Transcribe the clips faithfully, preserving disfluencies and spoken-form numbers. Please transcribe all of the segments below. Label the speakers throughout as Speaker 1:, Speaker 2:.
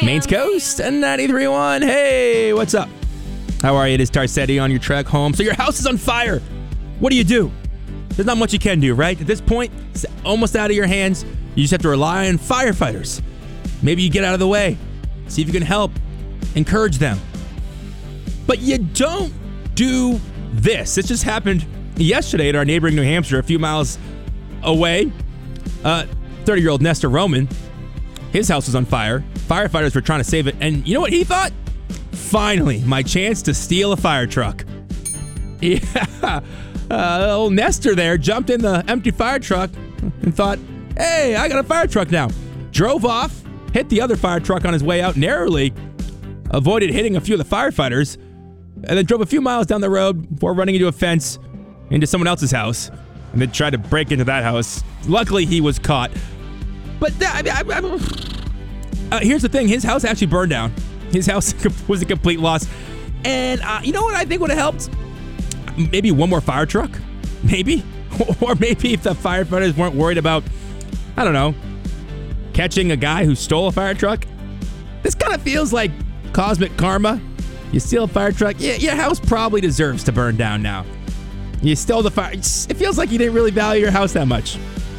Speaker 1: Maine's Coast and ninety-three point one. Hey, what's up? How are you? It is Tarcetti on your trek home. So your house is on fire. What do you do? There's not much you can do, right? At this point, it's almost out of your hands. You just have to rely on firefighters. Maybe you get out of the way. See if you can help. Encourage them. But you don't do this. This just happened yesterday at our neighboring New Hampshire, a few miles away. Uh, thirty-year-old Nestor Roman, his house was on fire. Firefighters were trying to save it. And you know what he thought? Finally, my chance to steal a fire truck. Yeah. Uh, old Nestor there jumped in the empty fire truck and thought, hey, I got a fire truck now. Drove off, hit the other fire truck on his way out, narrowly avoided hitting a few of the firefighters, and then drove a few miles down the road before running into a fence into someone else's house, and then tried to break into that house. Luckily, he was caught. But that, I, I, I, uh, here's the thing. His house actually burned down. His house was a complete loss. And uh, you know what I think would have helped? Maybe one more fire truck? Maybe? Or maybe if the firefighters weren't worried about, I don't know, catching a guy who stole a fire truck. This kind of feels like cosmic karma. You steal a fire truck, yeah, your house probably deserves to burn down now. You stole the fire. It feels like you didn't really value your house that much.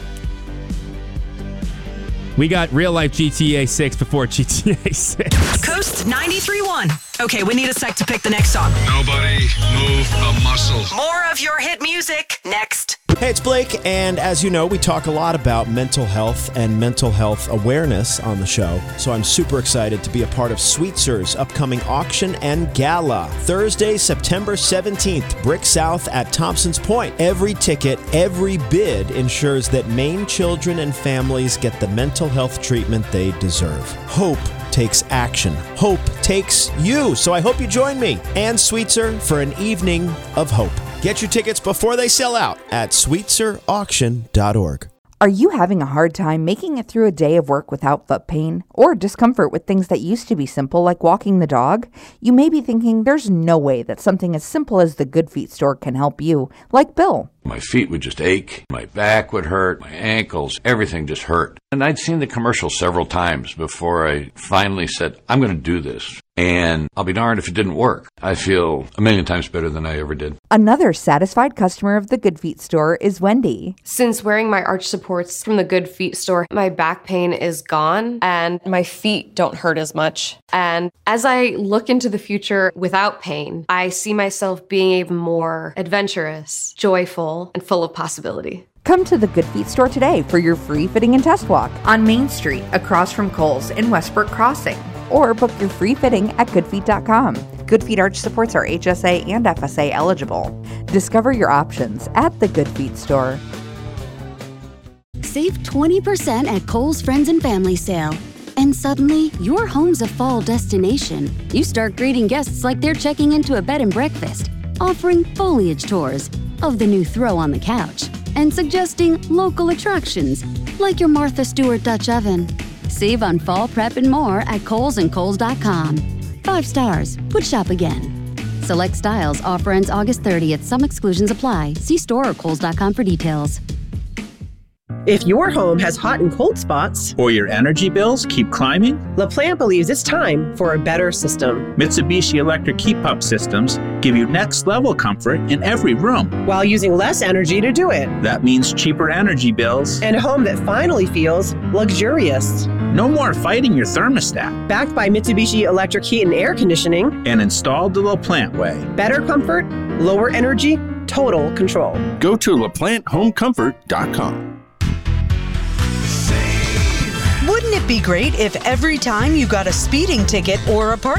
Speaker 1: We got real life G T A six before G T A six.
Speaker 2: Coast ninety-three point one. Okay, we need a sec to pick the next song.
Speaker 3: Nobody move a muscle.
Speaker 2: More of your hit music next.
Speaker 4: Hey, it's Blake, and as you know, we talk a lot about mental health and mental health awareness on the show, so I'm super excited to be a part of Sweetzer's upcoming auction and gala. Thursday, September seventeenth, Brick South at Thompson's Point. Every ticket, every bid ensures that Maine children and families get the mental health treatment they deserve. Hope takes action. Hope takes you, so I hope you join me and Sweetzer for an evening of hope. Get your tickets before they sell out at sweetser auction dot org.
Speaker 5: Are you having a hard time making it through a day of work without foot pain or discomfort with things that used to be simple like walking the dog? You may be thinking there's no way that something as simple as the Good Feet store can help you, like Bill.
Speaker 6: My feet would just ache, my back would hurt, my ankles, everything just hurt. And I'd seen the commercial several times before I finally said, I'm going to do this. And I'll be darned if it didn't work. I feel a million times better than I ever did.
Speaker 5: Another satisfied customer of the Good Feet store is Wendy.
Speaker 7: Since wearing my arch supports from the Good Feet store, my back pain is gone and my feet don't hurt as much. And as I look into the future without pain, I see myself being even more adventurous, joyful, and full of possibility.
Speaker 5: Come to the Good Feet store today for your free fitting and test walk on Main Street, across from Kohl's in Westbrook Crossing. Or book your free fitting at good feet dot com. Good Feet arch supports are H S A and F S A eligible. Discover your options at the Good Feet store.
Speaker 8: Save twenty percent at Kohl's Friends and Family Sale. And suddenly, your home's a fall destination. You start greeting guests like they're checking into a bed and breakfast, offering foliage tours of the new throw on the couch, and suggesting local attractions like your Martha Stewart Dutch oven. Save on fall prep and more at Kohl's and Kohl's dot com. Five stars. Would shop again. Select styles. Offer ends August thirtieth. Some exclusions apply. See store or Kohl's dot com for details.
Speaker 9: If your home has hot and cold spots,
Speaker 10: or your energy bills keep climbing,
Speaker 9: LaPlante believes it's time for a better system.
Speaker 10: Mitsubishi Electric Heat Pump Systems give you next-level comfort in every room,
Speaker 9: while using less energy to do it.
Speaker 10: That means cheaper energy bills
Speaker 9: and a home that finally feels luxurious.
Speaker 10: No more fighting your thermostat.
Speaker 9: Backed by Mitsubishi Electric Heat and Air Conditioning
Speaker 10: and installed the LaPlante way.
Speaker 9: Better comfort, lower energy, total control.
Speaker 11: Go to La Plante Home Comfort dot com.
Speaker 12: Wouldn't it be great if every time you got a speeding ticket or a parking